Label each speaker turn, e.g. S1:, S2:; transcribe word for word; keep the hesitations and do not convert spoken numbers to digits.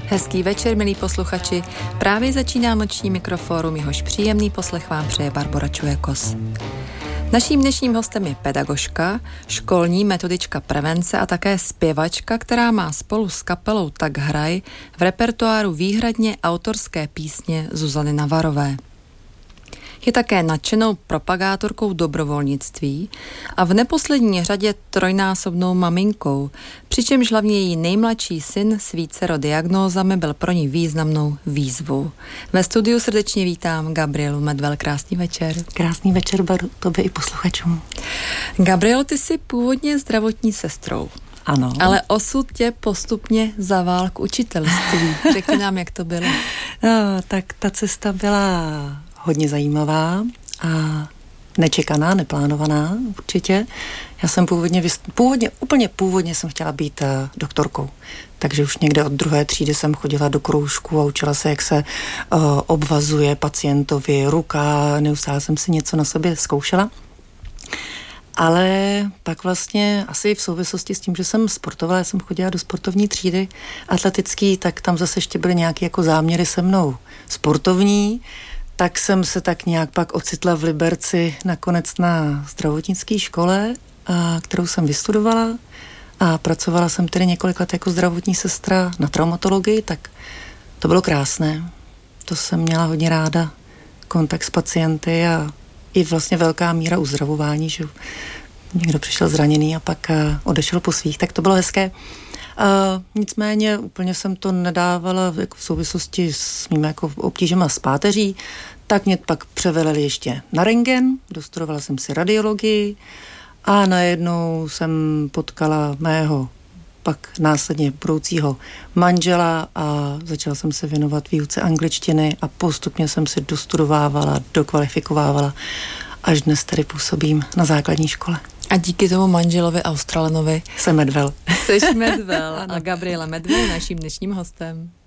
S1: Hezký večer, milí posluchači. Právě začíná noční mikrofórum, jehož příjemný poslech vám přeje Barbora Čuekos. Naším dnešním hostem je pedagožka, školní metodička prevence a také zpěvačka, která má spolu s kapelou Tak hraj v repertoáru výhradně autorské písně Zuzany Navarové. Je také nadšenou propagátorkou dobrovolnictví a v neposlední řadě trojnásobnou maminkou, přičemž hlavně její nejmladší syn s vícero diagnózami byl pro ní významnou výzvou. Ve studiu srdečně vítám Gabrielu Medvel. Krásný večer.
S2: Krásný večer, Baru, tobě i posluchačům.
S1: Gabrielo, ty jsi původně zdravotní sestrou.
S2: Ano.
S1: Ale osud tě postupně zavál k učitelství. Řekni nám, jak to bylo.
S2: No, tak ta cesta byla hodně zajímavá a nečekaná, neplánovaná určitě. Já jsem původně, původně, úplně původně jsem chtěla být uh, doktorkou. Takže už někde od druhé třídy jsem chodila do kroužku a učila se, jak se uh, obvazuje pacientovi ruka. Neustále jsem si něco na sobě zkoušela. Ale pak vlastně asi v souvislosti s tím, že jsem sportovala, já jsem chodila do sportovní třídy atletický, tak tam zase ještě byly nějaké jako záměry se mnou sportovní. Tak jsem se tak nějak pak ocitla v Liberci nakonec na zdravotnické škole, a, kterou jsem vystudovala a pracovala jsem tedy několik let jako zdravotní sestra na traumatologii, tak to bylo krásné. To jsem měla hodně ráda, kontakt s pacienty a i vlastně velká míra uzdravování, že někdo přišel zraněný a pak odešel po svých, tak to bylo hezké. Uh, nicméně úplně jsem to nedávala jako v souvislosti s mými jako obtížema s páteří, tak mě pak převelili ještě na rentgen, dostudovala jsem si radiologii a najednou jsem potkala mého pak následně budoucího manžela a začala jsem se věnovat výuce angličtiny a postupně jsem si dostudovávala, dokvalifikovávala, až dnes tady působím na základní škole.
S1: A díky tomu manželovi Australanovi
S2: jsem Medvel.
S1: Jseš Medvel a Gabriela Medvel je naším dnešním hostem.